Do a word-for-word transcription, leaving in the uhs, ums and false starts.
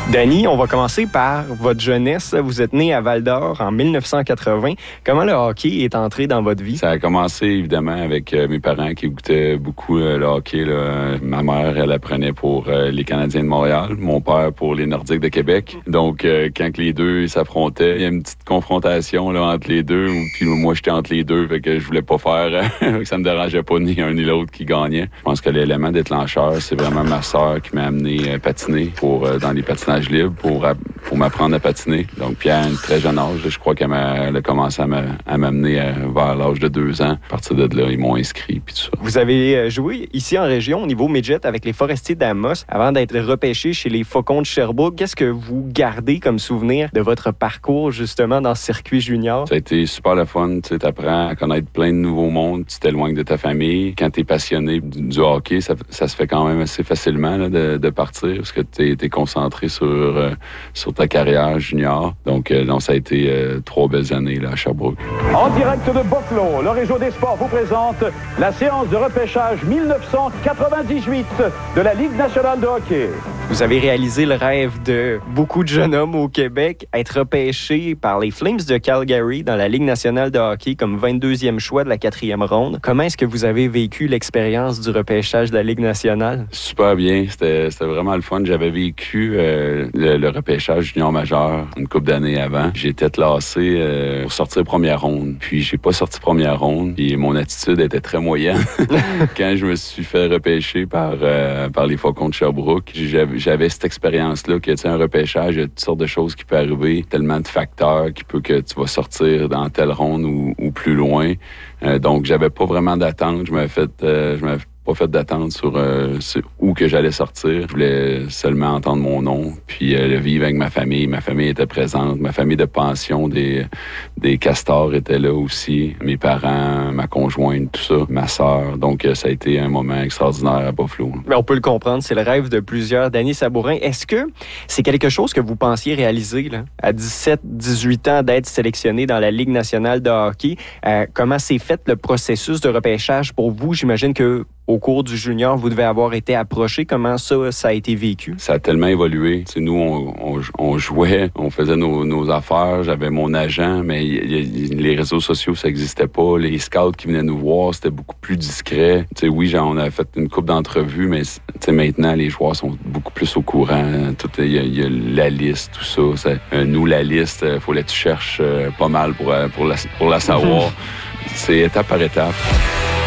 Danny, on va commencer par votre jeunesse. Vous êtes né à Val-d'Or en mille neuf cent quatre-vingts. Comment le hockey est entré dans votre vie? Ça a commencé évidemment avec euh, mes parents qui goûtaient beaucoup euh, le hockey. Là. Ma mère, elle apprenait pour euh, les Canadiens de Montréal, mon père pour les Nordiques de Québec. Donc, euh, quand les deux s'affrontaient, il y a une petite confrontation là, entre les deux. Puis moi, j'étais entre les deux, fait que je voulais pas faire. Ça me dérangeait pas ni un ni l'autre qui gagnait. Je pense que l'élément déclencheur, c'est vraiment ma sœur qui m'a amené à patiner pour euh, dans les patinages libre pour, pour m'apprendre à patiner. Donc, puis à un très jeune âge, je crois qu'elle m'a, elle a commencé à, m'a, à m'amener à, vers l'âge de deux ans. À partir de là, ils m'ont inscrit, puis tout ça. Vous avez joué ici en région, au niveau midget, avec les Forestiers d'Amos, avant d'être repêché chez les Faucons de Sherbrooke. Qu'est-ce que vous gardez comme souvenir de votre parcours, justement, dans ce circuit junior? Ça a été super le fun. Tu sais, t'apprends à connaître plein de nouveaux mondes. Tu t'éloignes de ta famille. Quand t'es passionné du, du hockey, ça, ça se fait quand même assez facilement là, de, de partir, parce que t'es, t'es concentré sur Sur, euh, sur ta carrière junior. Donc, euh, non, ça a été euh, trois belles années là, à Sherbrooke. En direct de Buffalo, le Réseau des sports vous présente la séance de repêchage mille neuf cent quatre-vingt-dix-huit de la Ligue nationale de hockey. Vous avez réalisé le rêve de beaucoup de jeunes hommes au Québec, être repêché par les Flames de Calgary dans la Ligue nationale de hockey comme vingt-deuxième choix de la quatrième ronde. Comment est-ce que vous avez vécu l'expérience du repêchage de la Ligue nationale? Super bien. C'était, c'était vraiment le fun. J'avais vécu euh, le, le repêchage junior majeur une couple d'années avant. J'étais classé euh, pour sortir première ronde. Puis j'ai pas sorti première ronde. Puis mon attitude était très moyenne. Quand je me suis fait repêcher par, euh, par les Faucons de Sherbrooke, j'avais J'avais cette expérience-là que, tu sais, un repêchage, il y a toutes sortes de choses qui peuvent arriver, tellement de facteurs qui peut que tu vas sortir dans telle ronde ou, ou plus loin. Euh, donc, j'avais pas vraiment d'attente. Je m'avais fait, euh, je m'avais pas fait d'attente sur, euh, sur où que j'allais sortir. Je voulais seulement entendre mon nom, puis euh, le vivre avec ma famille. Ma famille était présente. Ma famille de pension des, des Castors était là aussi. Mes parents, ma conjointe, tout ça, ma sœur. Donc, euh, ça a été un moment extraordinaire à Buffalo. Mais on peut le comprendre, c'est le rêve de plusieurs. Danny Sabourin, est-ce que c'est quelque chose que vous pensiez réaliser là, à dix-sept dix-huit ans d'être sélectionné dans la Ligue nationale de hockey? Euh, comment s'est fait le processus de repêchage pour vous? J'imagine que au cours du junior, vous devez avoir été approché. Comment ça, ça a été vécu? Ça a tellement évolué. T'sais, nous, on, on, on jouait, on faisait nos, nos affaires. J'avais mon agent, mais y, y, les réseaux sociaux, ça n'existait pas. Les scouts qui venaient nous voir, c'était beaucoup plus discret. T'sais, oui, genre, on a fait une couple d'entrevues, mais maintenant, les joueurs sont beaucoup plus au courant. Il y, y a la liste, tout ça. ça euh, nous, la liste, il faut que tu cherches euh, pas mal pour, pour, la, pour la savoir. C'est étape par étape.